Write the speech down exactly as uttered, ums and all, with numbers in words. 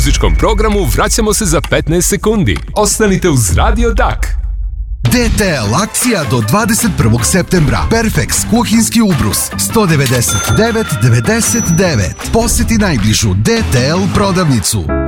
muzičkom programu vraćamo se za petnaest sekundi. Ostanite uz Radio Dak. D T L akcija do dvadeset prvog septembra. Perfex kuhinski ubrus sto devedeset devet devedeset devet. Poseti najbližu D T L prodavnicu.